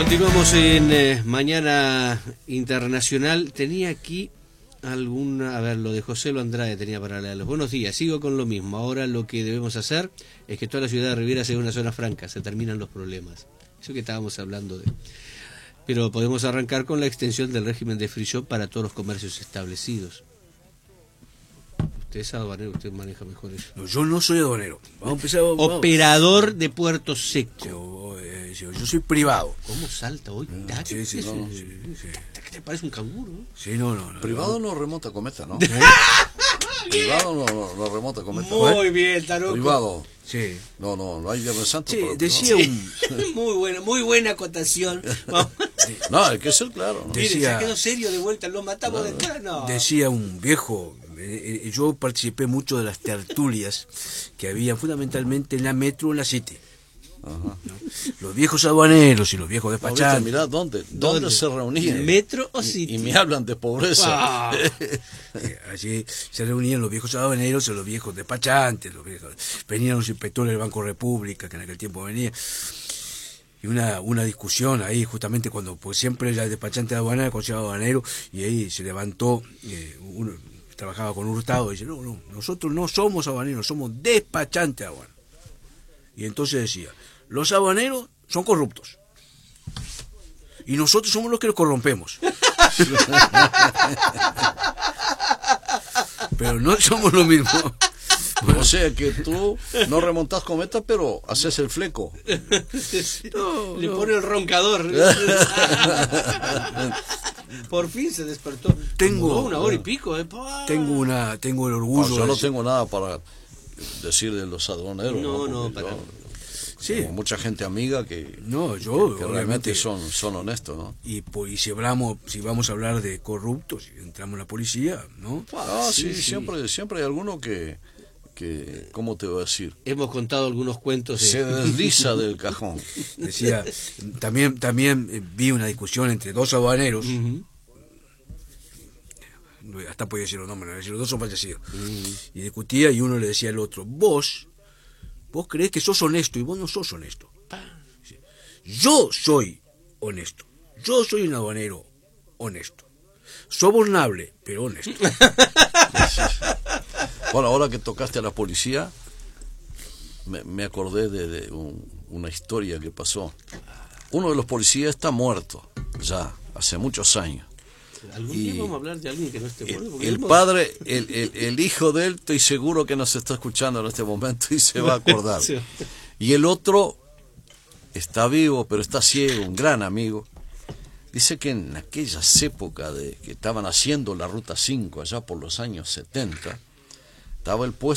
Continuamos en Mañana Internacional. Tenía aquí alguna... A ver, lo de José Lo Andrade tenía para leerlos. Buenos días, sigo con lo mismo. Ahora lo que debemos hacer es que toda la ciudad de Rivera sea una zona franca. Se terminan los problemas. Eso que estábamos hablando de... Pero podemos arrancar con la extensión del régimen de free shop para todos los comercios establecidos. Usted es aduanero, usted maneja mejor eso. No, yo no soy aduanero. Vamos a empezar. Operador de Puerto Seco. Yo soy privado. ¿Cómo salta hoy? Sí. ¿Qué te parece un canguro? Sí, no. Privado no remonta a cometa, ¿no? Privado no remonta a cometa. Muy bien, Taroco. Privado. Sí. No hay Viernes Santo. Sí, pero decía Muy buena acotación. No, hay que ser claro, ¿no? Mire, Decía- se quedó serio de vuelta, lo matamos de acá, no. Decía un viejo, yo participé mucho de las tertulias que había fundamentalmente en la Metro, en la City. Ajá. ¿No? Los viejos aduaneros y los viejos No, ¿viste? despachantes. Mirá, ¿dónde se reunían? ¿Metro o City? Y me hablan de pobreza. Ah. Allí se reunían los viejos aduaneros y los viejos despachantes, venían los inspectores del Banco República, que en aquel tiempo venía, y una discusión ahí justamente cuando, pues siempre el despachante de aduana era considerado aduanero, y ahí se levantó, uno trabajaba con Hurtado, y dice, no, nosotros no somos aduaneros, somos despachantes de aduana. Y entonces decía, los aduaneros son corruptos, y nosotros somos los que los corrompemos. Pero no somos lo mismo. O sea que tú no remontás cometa, pero haces el fleco. Le pone el roncador. Por fin se despertó. Tengo- Una hora y pico. Tengo el orgullo. No, yo no de- tengo nada para decir de los aduaneros. No, Porque para- yo Sí. tengo mucha gente amiga que Yo realmente obviamente son honestos, ¿no? y si vamos a hablar de corruptos, si entramos en la policía, ¿no? Sí, siempre hay alguno que, ¿cómo te voy a decir? Hemos contado algunos cuentos. Se desliza del cajón. Decía, también vi una discusión entre dos aduaneros, Ujú. hasta podía decir los nombres, los dos son fallecidos, y discutía y uno le decía al otro, vos creés que sos honesto y vos no sos honesto. Yo soy honesto, yo soy un aduanero honesto, sobornable, pero honesto. Bueno, ahora que tocaste a la policía, me acordé de una historia que pasó. Uno de los policías está muerto, ya, hace muchos años. Algún Y día vamos a hablar de alguien que no esté bueno. porque El hemos- padre, el hijo de él, estoy seguro que nos está escuchando en este momento y se va a acordar. Sí. Y el otro está vivo, pero está ciego, un gran amigo. Dice que en aquellas épocas de que estaban haciendo la Ruta 5, allá por los años 70, estaba el puesto